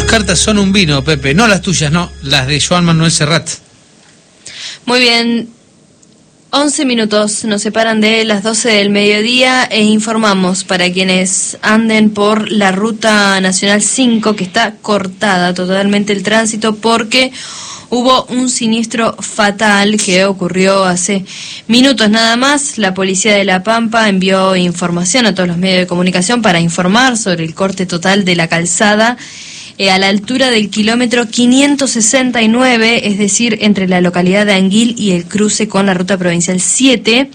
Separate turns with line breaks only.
cartas son un vino, Pepe, no las tuyas, no, las de Joan Manuel Serrat.
Muy bien, 11 minutos nos separan de las 12 del mediodía e informamos para quienes anden por la Ruta Nacional 5 que está cortada totalmente el tránsito porque hubo un siniestro fatal que ocurrió hace minutos nada más. La policía de La Pampa envió información a todos los medios de comunicación para informar sobre el corte total de la calzada a la altura del kilómetro 569, es decir, entre la localidad de Anguil y el cruce con la ruta provincial 7.